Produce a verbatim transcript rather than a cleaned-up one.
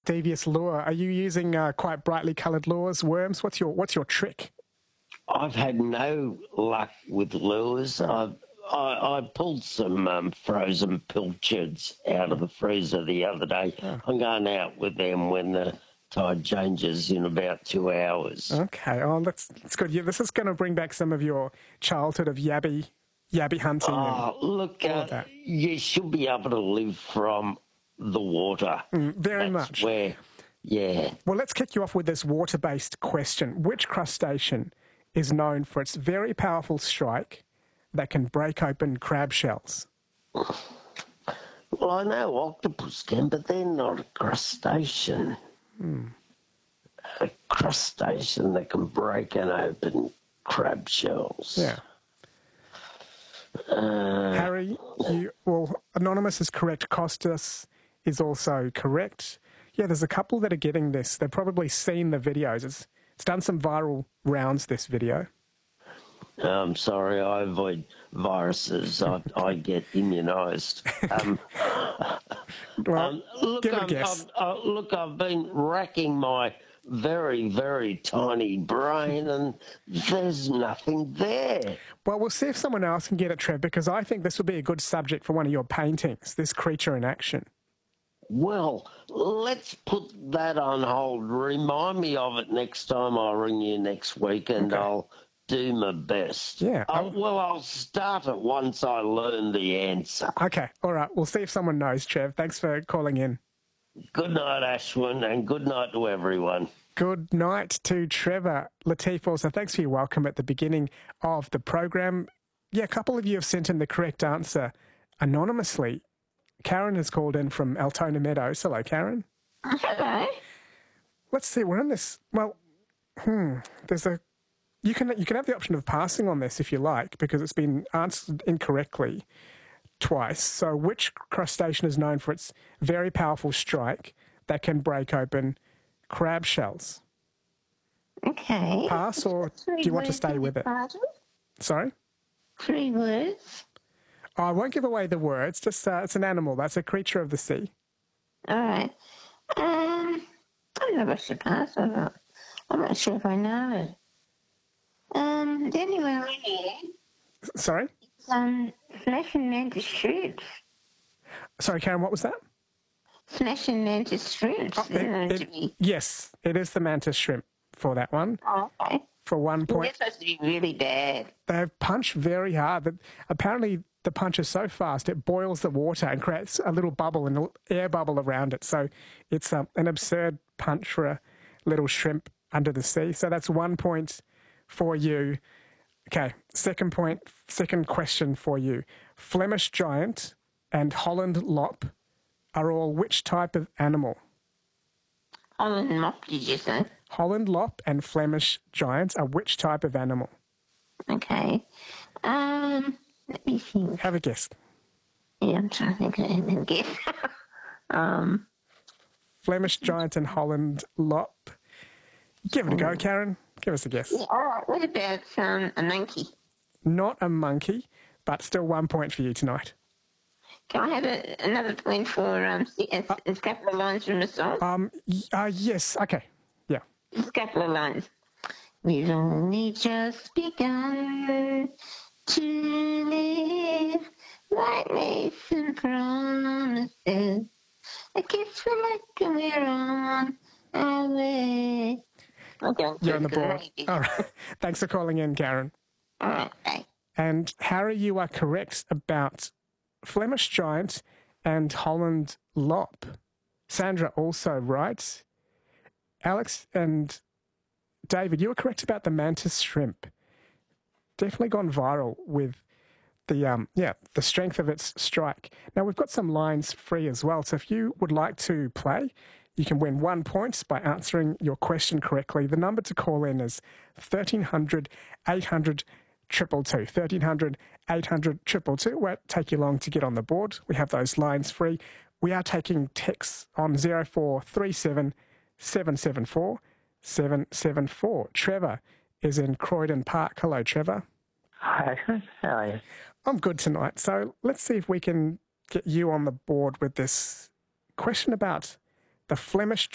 devious lure. Are you using uh, quite brightly coloured lures, worms? What's your What's your trick? I've had no luck with lures. Oh. I've I, I pulled some um, frozen pilchards out of the freezer the other day. Oh. I'm going out with them when the tide changes in about two hours. Okay, oh, that's, that's good. Yeah, this is going to bring back some of your childhood of yabby, yabby hunting. Oh, and look, all uh, of that. you should be able to live from the water. Mm, very That's much. Where, yeah. Well, let's kick you off with this water-based question. Which crustacean is known for its very powerful strike that can break open crab shells? Well, I know octopus can, but they're not a crustacean. Hmm. A crustacean that can break and open crab shells. Yeah. Uh, Harry, you, well, Anonymous is correct. Costas is also correct. Yeah, there's a couple that are getting this. They've probably seen the videos. It's, it's done some viral rounds, this video. I'm sorry, I avoid viruses. I, I get immunised. Um, well, um, look, give it a I'm, guess. I've, uh, look, I've been racking my very, very tiny brain and there's nothing there. Well, we'll see if someone else can get it, Trev, because I think this would be a good subject for one of your paintings, this creature in action. Well, let's put that on hold. Remind me of it next time I ring you next week and Okay. I'll do my best. Yeah. Oh, well, I'll start it once I learn the answer. Okay, all right. We'll see if someone knows, Trev. Thanks for calling in. Good night, Ashwin, and good night to everyone. Good night to Trevor. Latif, also, thanks for your welcome at the beginning of the program. Yeah, a couple of you have sent in the correct answer anonymously. Karen has called in from Altona Meadows. Hello, Karen. Hello. Let's see, we're on this. Well, hmm, there's a. You can you can have the option of passing on this if you like, because it's been answered incorrectly twice. So, which crustacean is known for its very powerful strike that can break open crab shells? Okay. Pass, or do you want to stay with it? Pardon? Sorry? Three words. Oh, I won't give away the words. Just uh, it's an animal. That's a creature of the sea. All right. Um, I don't know if I should pass or not. I'm not sure if I know it. Um, the only one I know Sorry? is um, smashing mantis shrimps. Sorry, Karen, what was that? Smashing mantis shrimps. Oh, They're known it- to it- be- yes, it is the mantis shrimp for that one. Oh, okay. For one They're point. supposed to be really bad. They punch very hard. But apparently, the punch is so fast it boils the water and creates a little bubble, an air bubble around it. So it's um, an absurd punch for a little shrimp under the sea. So that's one point for you. Okay, second point, second question for you. Flemish giant and Holland lop are all which type of animal? Holland mop, did you say? Holland lop and Flemish giants are which type of animal? Okay. Um, let me think. Have a guess. Yeah, I'm trying to think of it again. um, Flemish giant and Holland lop. Give it a go, Karen. Give us a guess. yeah, all right. What about um, a monkey? Not a monkey, but still one point for you tonight. Can I have a, another point for um, a, a couple of lines from the song? Um. y- Uh, yes. Okay. Yeah. Just a couple of lines. We've only just begun to live like Mason promises. I guess we're like we're on our way. Okay, You're on the board. Maybe. All right. Thanks for calling in, Karen. All right, bye. And Harry, you are correct about Flemish giant and Holland lop. Sandra also right. Alex and David, you were correct about the mantis shrimp. Definitely gone viral with the um yeah the strength of its strike. Now we've got some lines free as well. So if you would like to play, you can win one point by answering your question correctly. The number to call in is thirteen hundred, eight hundred, two two two. thirteen hundred, eight hundred, two two two. It won't take you long to get on the board. We have those lines free. We are taking texts on zero four three seven, seven seven four, seven seven four. Trevor is in Croydon Park. Hello, Trevor. Hi, how are you? I'm good tonight. So let's see if we can get you on the board with this question about the Flemish